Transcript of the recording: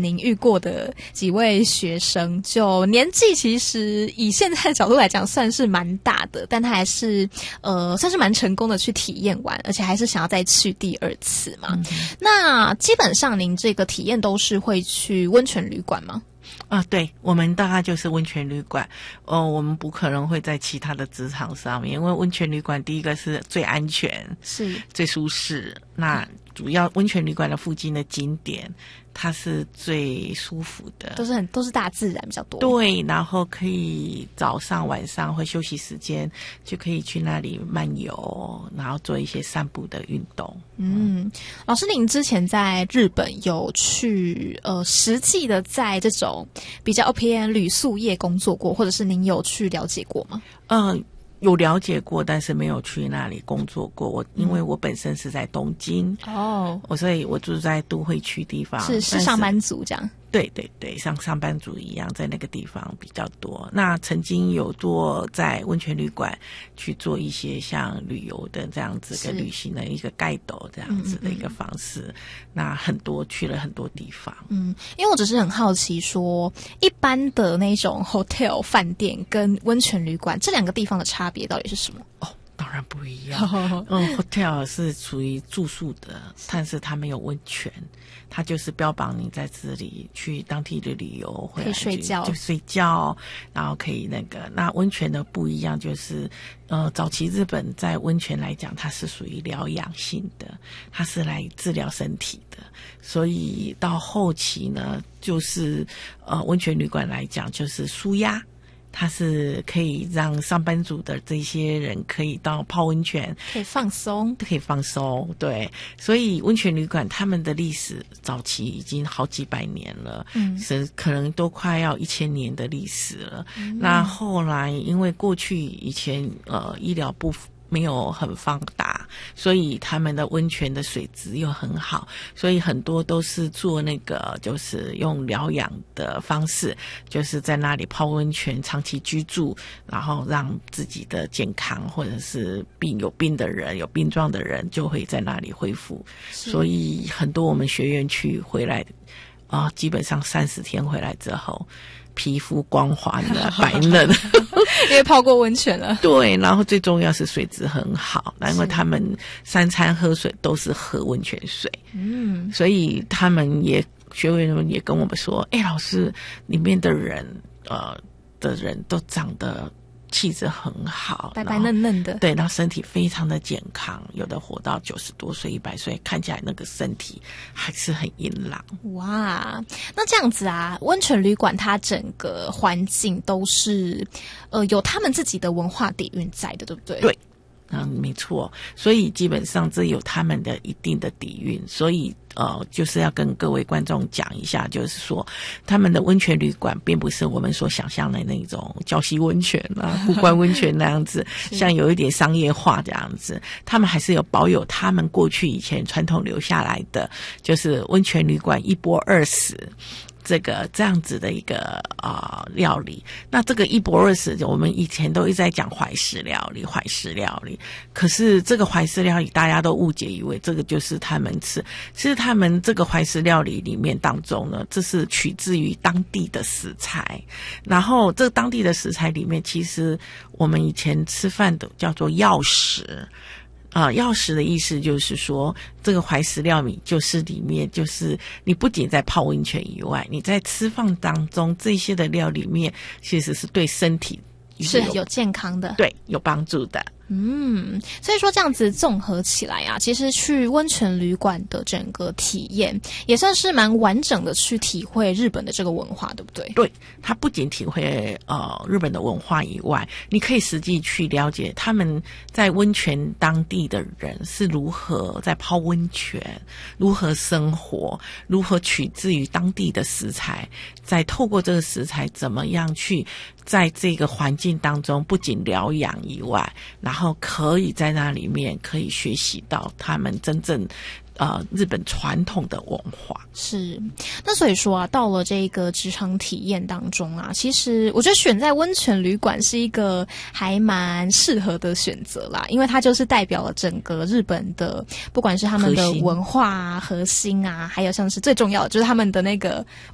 您遇过的几位学生，就年纪其实以现在的角度来讲算是蛮大的，但他还是算是蛮成功的去体验完，而且还是想要再去第二次嘛。那基本上您这个体验都是会去温泉旅馆吗？ 对，我们大概就是温泉旅馆。我们不可能会在其他的职场上面，因为温泉旅馆第一个是最安全，是最舒适。那主要温泉旅馆的附近的景点，它是最舒服的， 都是大自然比较多。 对，然后可以早上晚上会休息时间就可以去那里漫游，然后做一些散步的运动。 老师，您之前在日本有去实际的在这种比较偏旅宿业工作过，或者是您有去了解过吗？ 有了解过，但是没有去那里工作过。因为我本身是在东京所以我住在都会区地方， 是上班族这样。 对对对，像上班族一样，在那个地方比较多。那曾经有做在温泉旅馆去做一些像旅游的这样子跟旅行的一个guide这样子的一个方式。那去了很多地方。 因为我只是很好奇说，一般的那种 hotel 饭店跟温泉旅馆这两个地方的差别到底是什么？ 当然不一样。hotel 是属于住宿的，但是它没有温泉，它就是标榜你在这里去当地的旅游回来可以睡觉， 就睡觉，然后可以那温泉的不一样，就是早期日本在温泉来讲，它是属于疗养性的，它是来治疗身体的，所以到后期呢，就是温泉旅馆来讲就是舒压。它是可以让上班族的这些人可以到泡温泉， 可以放松， 对。所以温泉旅馆他们的历史早期已经好几百年了，是可能都快要1000年的历史了。那后来因为过去以前医疗部没有很发达，所以他们的温泉的水质又很好，所以很多都是做就是用疗养的方式，就是在那里泡温泉长期居住，然后让自己的健康或者是有病的人有病状的人就会在那里恢复。所以很多我们学员去回来基本上30天回来之后皮肤光滑的白嫩因为泡过温泉了。 对，然后最重要是水质很好，因为他们3餐喝水都是喝温泉水。所以他们学员们也跟我们说，老师，里面的人都长得气质很好， 白白嫩嫩的， 对，然后身体非常的健康，有的活到90多岁、100岁，看起来那个身体还是很硬朗。 哇，那这样子啊，温泉旅馆它整个环境都是有他们自己的文化底蕴在的，对不对？ 对。没错，所以基本上这有他们的一定的底蕴，所以就是要跟各位观众讲一下，就是说他们的温泉旅馆并不是我们所想象的那种礁溪温泉湖关温泉那样子像有一点商业化这样子，他们还是有保有他们过去以前传统留下来的，就是温泉旅馆一钵20这样子的一个料理。那这个一钵20，我们以前都一直在讲怀石料理，可是这个怀石料理大家都误解以为这个就是他们吃，其实他们这个怀石料理里面当中呢，这是取自于当地的食材，然后这个当地的食材里面，其实我们以前吃饭的叫做药食。药食的意思就是说，这个怀石料理就是里面就是你不仅在泡温泉以外，你在吃饭当中这些的料里面，其实是对身体是有健康的， 对，有帮助的。 所以说这样子综合起来啊，其实去温泉旅馆的整个体验也算是蛮完整的去体会日本的这个文化，对不对？ 对，它不仅体会日本的文化以外，你可以实际去了解他们在温泉当地的人是如何在泡温泉，如何生活，如何取自于当地的食材，再透过这个食材怎么样去在这个环境当中不仅疗养以外，然后可以在那里面可以学习到他们真正日本传统的文化。 是，那所以说啊，到了这个职场体验当中啊，其实我觉得选在温泉旅馆是一个还蛮适合的选择啦，因为它就是代表了整个日本的，不管是他们的文化啊、核心啊，还有像是最重要的就是他们的那个